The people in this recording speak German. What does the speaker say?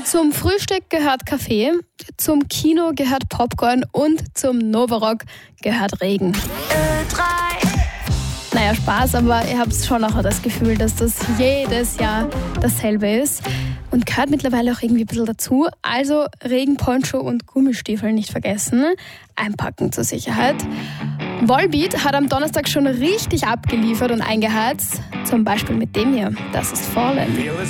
Zum Frühstück gehört Kaffee, zum Kino gehört Popcorn und zum Novarock gehört Regen. Naja, Spaß, aber ihr habt schon auch das Gefühl, dass das jedes Jahr dasselbe ist und gehört mittlerweile auch irgendwie ein bisschen dazu. Also Regen, Poncho und Gummistiefel nicht vergessen, einpacken zur Sicherheit. Volbeat hat am Donnerstag schon richtig abgeliefert und eingeheizt, zum Beispiel mit dem hier, das ist Fallen.